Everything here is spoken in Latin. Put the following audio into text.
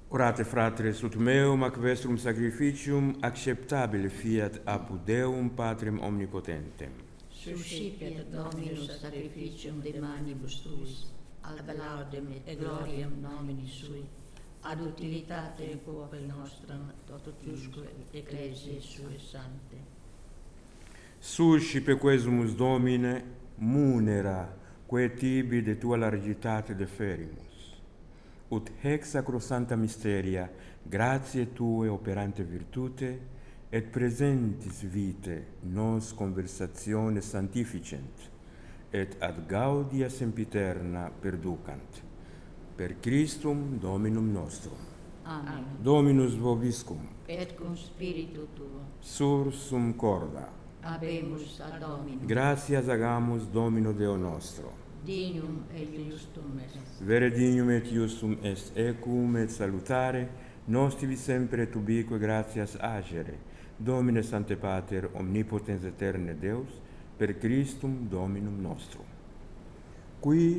Orate, fratres, ut meum ac vestrum sacrificium acceptabile fiat apud Deum Patrem omnipotentem. Suscipiat Dominus sacrificium de manibus tuis, ad laudem et gloriam nomini sui, ad utilitatem populi nostram totusque ecclesiae sue sante. Suscipe quesumus Domine munera quae tibi de tua largitate deferimus, ut hec sacrosanta mysteria gratiae Tue operante virtute et presentis vitae nos conversatione sanctificent et ad gaudia sempiterna perducant. Per Christum Dominum nostrum. Amen. Dominus vobiscum. Et cum spiritu tuo. Sursum corda. Habemus ad Dominum. Gratias agamus Domino Deo nostro. Dignum et justum est. Vere dignum et justum est ecum et salutare, nos tibi sempre et ubique gratias agere, Domine Sancte Pater, omnipotens eterne Deus, per Christum Dominum nostrum. Qui